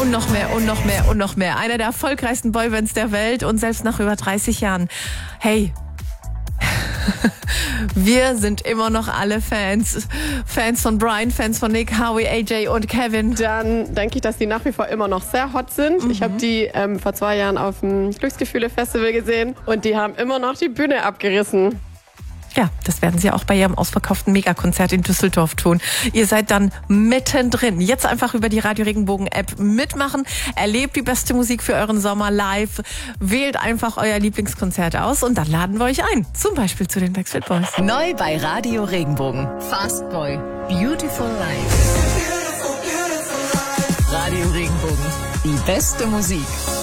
und noch mehr und noch mehr und noch mehr. Einer der erfolgreichsten Boybands der Welt und selbst nach über 30 Jahren. Hey, wir sind immer noch alle Fans. Fans von Brian, Fans von Nick, Howie, AJ und Kevin. Dann denke ich, dass die nach wie vor immer noch sehr hot sind. Ich habe die vor 2 Jahren auf dem Glücksgefühle-Festival gesehen und die haben immer noch die Bühne abgerissen. Ja, das werden sie auch bei ihrem ausverkauften Megakonzert in Düsseldorf tun. Ihr seid dann mittendrin. Jetzt einfach über die Radio Regenbogen App mitmachen. Erlebt die beste Musik für euren Sommer live. Wählt einfach euer Lieblingskonzert aus und dann laden wir euch ein. Zum Beispiel zu den Backstreet Boys. Neu bei Radio Regenbogen. Fast Boy. Beautiful Life. Radio Regenbogen. Die beste Musik.